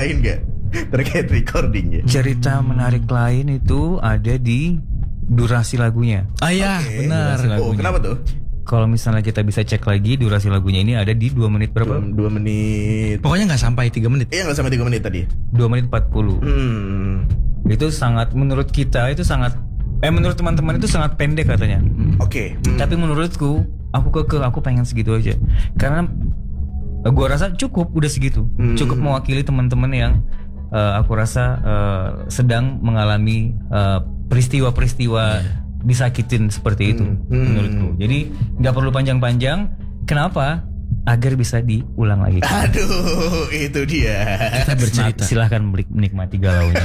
lain gak terkait recordingnya? Cerita menarik lain itu ada di durasi lagunya. Ah iya, benar. Oh, kenapa tuh? Kalau misalnya kita bisa cek lagi durasi lagunya ini ada di 2 menit berapa? 2 menit. Pokoknya nggak sampai 3 menit. Iya, nggak sampai 3 menit tadi. 2 menit 40. Itu sangat, menurut kita itu sangat, menurut teman-teman itu sangat pendek katanya. Oke. Tapi menurutku, aku pengen segitu aja. Karena gua rasa cukup udah segitu. Cukup mewakili teman-teman yang aku rasa sedang mengalami peristiwa-peristiwa disakitin seperti itu menurutku. Jadi nggak perlu panjang-panjang. Kenapa? Agar bisa diulang lagi. Aduh, itu dia. Kita bercerita. Silahkan menikmati galaunya.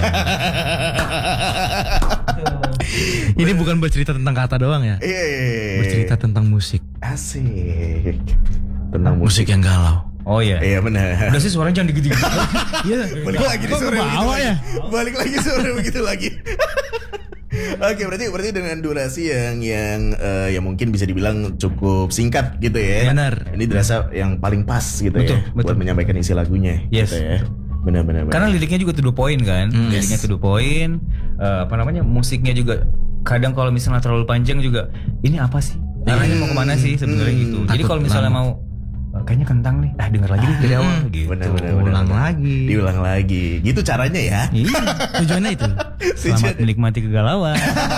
Ini bukan bercerita tentang kata doang ya. Bercerita tentang musik. Asik. Tentang musik yang galau. Oh iya. Iya benar. Udah sih suaranya jangan digede-gede. Iya. Balik lagi di sore begitu lagi. ya. Balik lagi sore begitu lagi. Oke, berarti dengan durasi yang mungkin bisa dibilang cukup singkat gitu ya. Benar. Ini dirasa yang paling pas gitu Betul. buat menyampaikan isi lagunya. Yes. Gitu ya. Benar. Karena liriknya juga to the point kan. Liriknya to the point. Musiknya juga kadang kalau misalnya terlalu panjang juga ini apa sih? Arahnya mau kemana sih sebenarnya gitu. Jadi kalau misalnya mau kayaknya kentang nih, denger lagi nih dari awal gitu. Benar. Diulang lagi. Gitu caranya ya. Iya, tujuannya itu. Selamat menikmati kegalauan.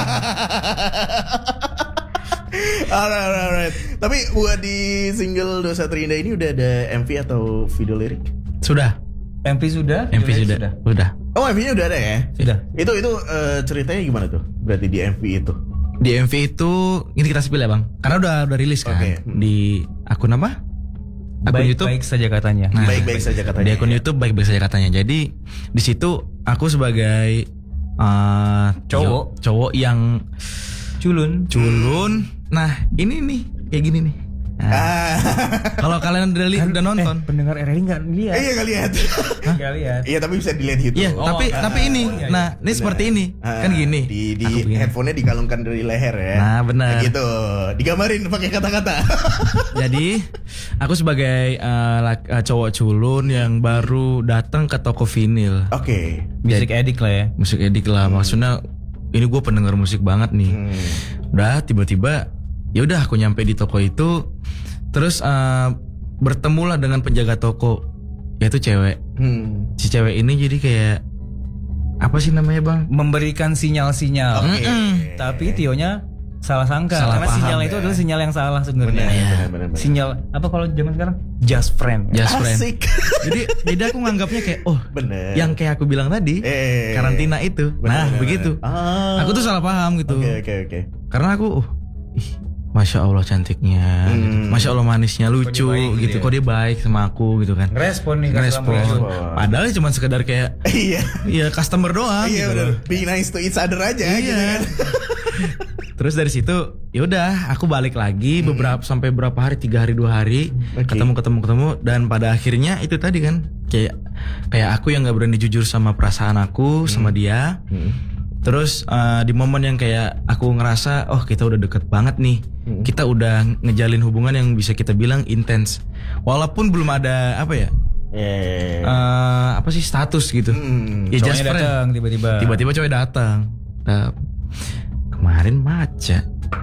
Alright. Tapi buat di single Dosa Terindah ini udah ada MV atau video lirik? Sudah. MV sudah. Udah. Oh, MV-nya udah ada ya? Sudah. Itu ceritanya gimana tuh? Berarti di MV itu? Di MV itu ini kita spill ya bang, karena udah rilis kan. Di akun apa? Akun YouTube. Baik saja katanya. Nah, baik saja katanya. Di akun YouTube baik saja katanya. Jadi di situ aku sebagai cowok yang culun. Nah ini nih kayak gini nih. Kalau kalian udah nonton, pendengar RRI nggak lihat. Iya nggak lihat. Nggak lihat. Iya tapi bisa dilihat YouTube. Iya, tapi ini, nah ini seperti ini, kan gini. Di headphone-nya dikalungkan dari leher ya. Nah benar. Gitu, digambarin pakai kata-kata. Jadi aku sebagai cowok culun yang baru datang ke toko vinil. Oke. Musik edik lah ya. Musik edik lah, maksudnya ini gue pendengar musik banget nih. Udah tiba-tiba ya udah aku nyampe di toko itu, terus bertemulah dengan penjaga toko, yaitu cewek. Si cewek ini jadi kayak apa sih namanya bang? Memberikan sinyal-sinyal. Tapi Tionya salah sangka. Karena sinyal itu adalah sinyal yang salah sebenarnya. Benar. Sinyal apa kalau zaman sekarang? Just friend. Asik. Jadi aku nganggapnya kayak bener. Yang kayak aku bilang tadi, karantina itu. Bener. Begitu. Aku tuh salah paham gitu. Oke. Karena aku Masya Allah cantiknya gitu. Masya Allah manisnya, lucu gitu. Kok dia baik sama aku gitu kan. Ngerespon. Padahal cuma sekedar kayak Iya customer doang. Iya gitu. benar. Be nice to each other aja gitu kan. Terus dari situ ya udah aku balik lagi sampai berapa hari, 3 hari 2 hari ketemu dan pada akhirnya itu tadi kan kayak aku yang nggak berani jujur sama perasaan aku sama dia. Terus di momen yang kayak aku ngerasa kita udah deket banget nih, kita udah ngejalin hubungan yang bisa kita bilang intens, walaupun belum ada apa ya apa sih status gitu. Ya just friend. Tiba-tiba cowok datang. Kemarin maca.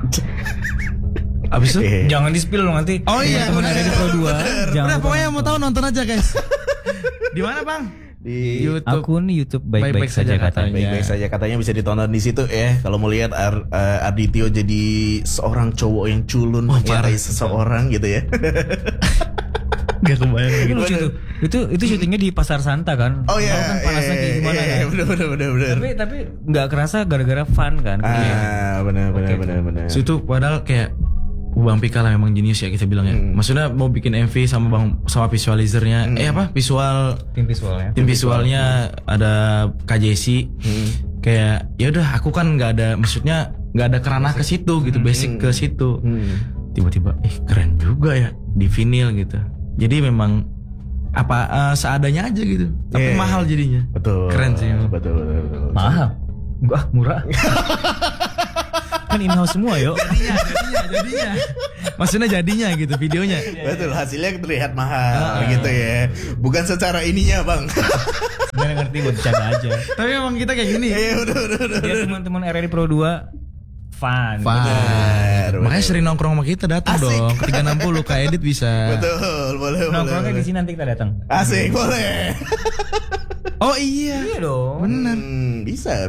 Abis itu jangan di-spill loh nanti. Oh iya, teman ada di Pro 2. Udah pokoknya mau tahu nonton aja guys. Di mana bang? Di akun YouTube baik-baik saja katanya. Baik-baik saja katanya bisa ditonton di situ ya. Kalau mau lihat Arditio jadi seorang cowok yang culun menyarai seseorang gitu ya. Gak kebayang gitu. Lucu tuh. Itu syutingnya di Pasar Santa kan. Oh iya. Kan panasnya kayak gimana kan. Bener. Tapi nggak kerasa gara-gara fun kan. Bener. So, itu padahal kayak Bang Pika lah memang jenius ya kita bilang ya. Maksudnya mau bikin MV sama visualizernya, tim visualnya ada Kak Jesse. Kayak ya udah aku kan nggak ada, maksudnya nggak ada kerana ke situ gitu, basic ke situ. Tiba-tiba keren juga ya di vinil gitu. Jadi memang seadanya aja gitu. Tapi mahal jadinya. Betul. Keren sih. Betul. Mahal. Gua murah. Kan in-house semua yo. Jadinya. Maksudnya jadinya gitu videonya. Betul, hasilnya terlihat mahal gitu ya. Bukan secara ininya, Bang. ngerti buat bercanda aja. Tapi emang kita kayak gini. Iya udah. Biar teman-teman RRI Pro 2 fun. Bener. Makanya sering nongkrong sama kita datang Asik. dong. Ke 360 Kak Edit bisa. Betul, boleh. Nongkrongnya di sini nanti kita datang. Asik, boleh. Oh iya. Iya dong. Bisa.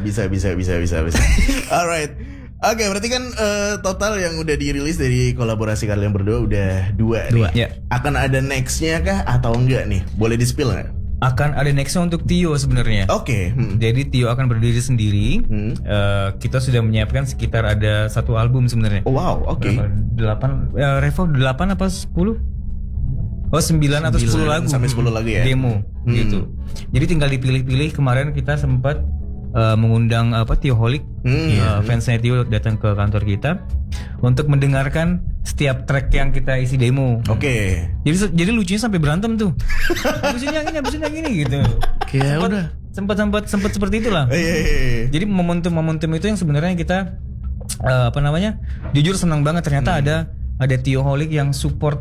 Alright. Oke, berarti kan total yang udah dirilis dari kolaborasi kalian berdua udah 2 nih. Ya. Akan ada nextnya kah atau enggak nih? Boleh di-spill nggak? Akan ada nextnya untuk Tio sebenarnya. Oke. Jadi Tio akan berdiri sendiri. Kita sudah menyiapkan sekitar ada 1 album sebenarnya. Oh, wow, oke. 8 Revo 8 apa 10? Oh 9 atau 10 lagu. Sampai 10 lagu ya. Demo gitu. Jadi tinggal dipilih-pilih. Kemarin kita sempat mengundang Tioholic, fansnya Tio datang ke kantor kita untuk mendengarkan setiap track yang kita isi demo. Oke. Jadi lucunya sampai berantem tuh. Habisin yang ini gitu. Kayak udah. Sempat seperti itulah. Iya. Jadi momentum itu yang sebenarnya kita jujur senang banget ternyata ada Tioholic yang support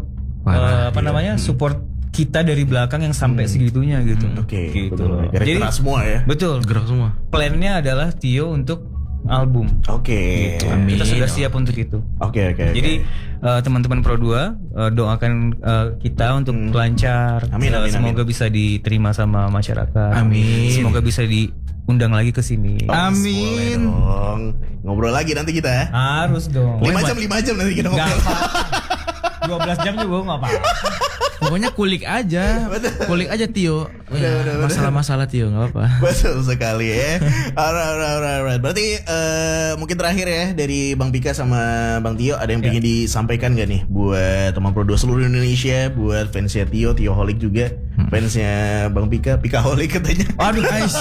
support kita dari belakang yang sampai segitunya gitu. Oke. Gitu. Jadi keras semua ya. Betul. Gerak semua. Plannya adalah Tio untuk album. Oke. Gitu. Amin. Kita sudah siap untuk itu. Oke. Jadi teman-teman Pro 2 doakan kita untuk lancar. Amin. Semoga bisa diterima sama masyarakat. Amin. Semoga bisa diundang lagi ke sini. Amin. Boleh dong. Ngobrol lagi nanti kita. Harus dong. 5 jam nanti kita Nggak ngobrol. apa-apa. 12 jam juga nggak apa-apa. Pokoknya kulik aja Tio. Masalah-masalah Tio nggak apa. Betul sekali ya. Alright. Berarti mungkin terakhir ya dari Bang Pika sama Bang Tio ada yang pengen disampaikan gak nih buat teman Pro 2 seluruh Indonesia, buat fansnya Tio, Tioholic juga, fansnya Bang Pika, Pikaholic katanya. Aduh guys.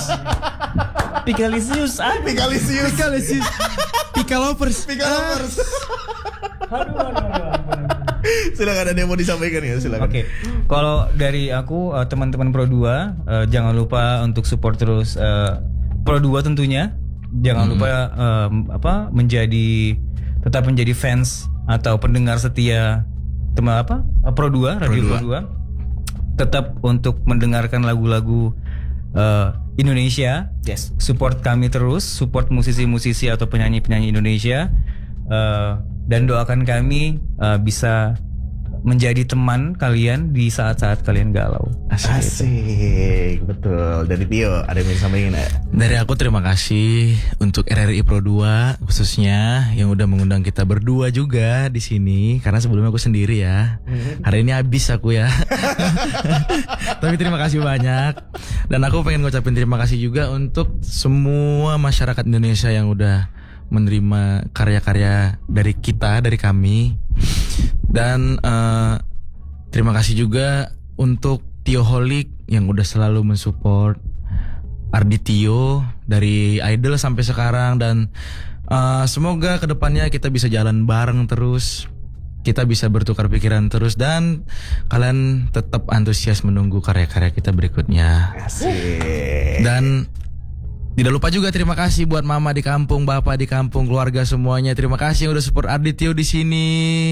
Pikalisius. Pikalisius. Pika lovers. Aduh. Silakan, ada yang mau disampaikan ya, silakan. Oke. Kalau dari aku teman-teman Pro 2 jangan lupa untuk support terus Pro 2 tentunya. Jangan lupa tetap menjadi fans atau pendengar setia Pro 2, Radio Pro 2. Tetap untuk mendengarkan lagu-lagu Indonesia. Yes. Support kami terus, support musisi-musisi atau penyanyi-penyanyi Indonesia. Dan doakan kami bisa menjadi teman kalian di saat-saat kalian galau. Asik, betul. Dari Tio, ada yang mau disampaikan gak? Dari aku terima kasih untuk RRI Pro 2 khususnya yang udah mengundang kita berdua juga di sini, karena sebelumnya aku sendiri ya. Hari ini habis aku ya. Tapi terima kasih banyak. Dan aku pengen ngucapin terima kasih juga untuk semua masyarakat Indonesia yang udah menerima karya-karya dari kita, dari kami. Dan terima kasih juga untuk Tioholic yang udah selalu mensupport Ardi Tio dari Idol sampai sekarang. Dan semoga kedepannya kita bisa jalan bareng terus, kita bisa bertukar pikiran terus, dan kalian tetap antusias menunggu karya-karya kita berikutnya. Asik. Dan tidak lupa juga terima kasih buat mama di kampung, bapak di kampung, keluarga semuanya. Terima kasih yang udah support Arditio di sini.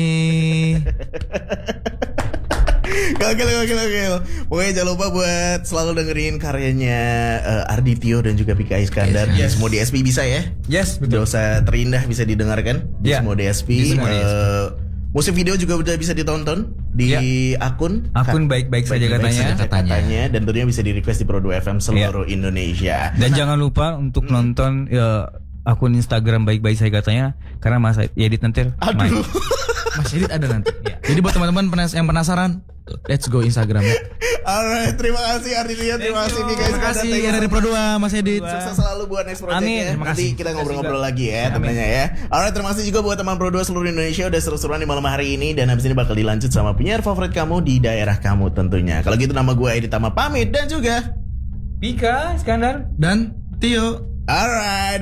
Gokil. Pokoknya jangan lupa buat selalu dengerin karyanya Arditio dan juga Pika Iskandar. Di semua DSP bisa ya. Yes, betul. Dosa terindah bisa didengarkan di Ya, semua DSP. di semua Musik video juga udah bisa ditonton di akun baik-baik saja katanya. Dan tentunya bisa di request di Pro 2 FM seluruh Indonesia. Dan jangan lupa untuk nonton akun Instagram baik-baik saya katanya, karena Mas Edit nanti main. Mas Edit ada nanti. Jadi buat teman-teman yang penasaran, let's go Instagram ya. Alright, terima kasih Arditio, terima kasih Pika Terima Iskandar. kasih dari Pro 2 Mas Edit. Sukses selalu buat next project Amin, ya. terima Nanti kasih. kita ngobrol-ngobrol lagi ya tentunya ya. Alright, terima kasih juga buat teman Pro 2 seluruh Indonesia udah seru-seruan di malam hari ini. Dan habis ini bakal dilanjut sama penyiar favorit kamu di daerah kamu tentunya. Kalau gitu nama gue Edit Tama pamit dan juga Pika Iskandar Dan Tio. alright.